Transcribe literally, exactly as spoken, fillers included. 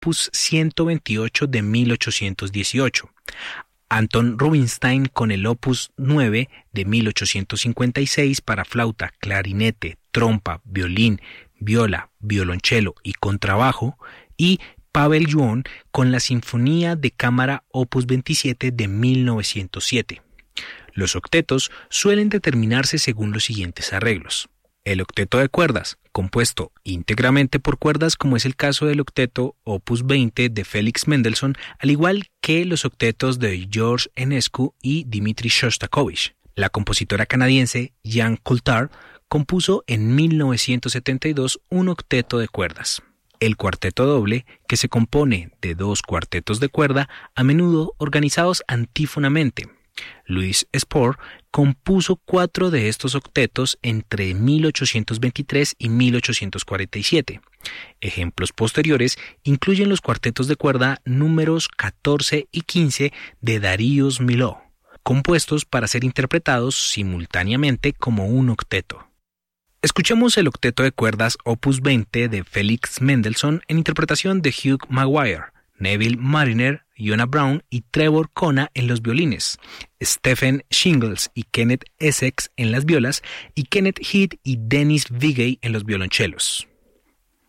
opus ciento veintiocho de mil ochocientos dieciocho. Anton Rubinstein con el opus nueve de mil ochocientos cincuenta y seis para flauta, clarinete, trompa, violín, viola, violonchelo y contrabajo, y Pavel Yuon con la Sinfonía de Cámara opus veintisiete de mil novecientos siete. Los octetos suelen determinarse según los siguientes arreglos. El octeto de cuerdas, compuesto íntegramente por cuerdas, como es el caso del octeto opus veinte de Félix Mendelssohn, al igual que los octetos de George Enescu y Dmitri Shostakovich. La compositora canadiense Jean Coulthard compuso en mil novecientos setenta y dos un octeto de cuerdas. El cuarteto doble, que se compone de dos cuartetos de cuerda, a menudo organizados antífonamente. Louis Spohr compuso cuatro de estos octetos entre mil ochocientos veintitrés y mil ochocientos cuarenta y siete. Ejemplos posteriores incluyen los cuartetos de cuerda números catorce y quince de Darius Milhaud, compuestos para ser interpretados simultáneamente como un octeto. Escuchemos el octeto de cuerdas opus veinte de Félix Mendelssohn en interpretación de Hugh Maguire, Neville Marriner, Yona Brown y Trevor Kona en los violines, Stephen Shingles y Kenneth Essex en las violas, y Kenneth Heath y Dennis Vigay en los violonchelos.